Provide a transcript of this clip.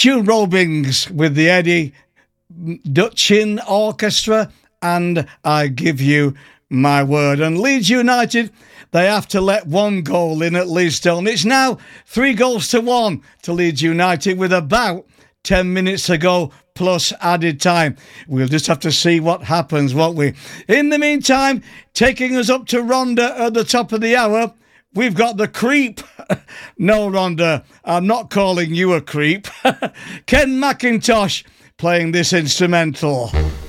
Stu Robings with the Eddie Dutchin Orchestra and I Give You My Word. And Leeds United, they have to let one goal in at Leedstone. It's now 3-1 to Leeds United with about 10 minutes to go plus added time. We'll just have to see what happens, won't we? In the meantime, taking us up to Rhondda at the top of the hour, we've got the creep. No, Rhondda, I'm not calling you a creep. Ken McIntosh playing this instrumental.